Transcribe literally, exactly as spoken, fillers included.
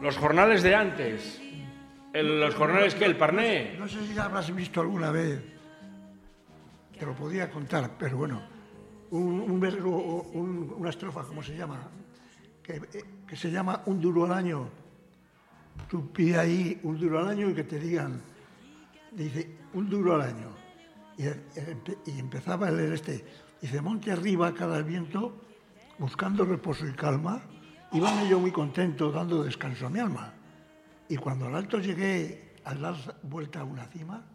Los jornales de antes. El, los jornales que el Parné. No sé si habrás visto alguna vez, te lo podía contar, pero bueno, un, un verbo, un, una estrofa, ¿cómo se llama? Que, que se llama un duro al año. Tú pide ahí un duro al año y que te digan, dice, un duro al año. Y, y empezaba a leer este, dice, monte arriba cada viento, buscando reposo y calma, iba yo muy contento, dando descanso a mi alma. Y cuando al alto llegué, al dar vuelta a una cima,